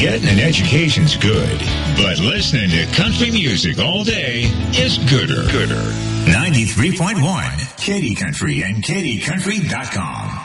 Getting an education's good, but listening to country music all day is gooder. 93.1 Katy Country and KatyCountry.com.